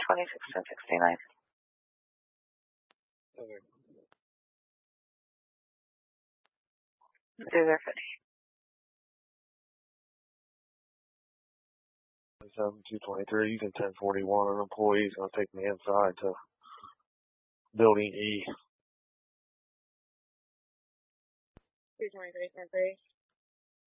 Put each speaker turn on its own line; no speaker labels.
261069.
Okay.
0050.
223, using 1041. An employee is going to take me inside to building E.
223, 10-3.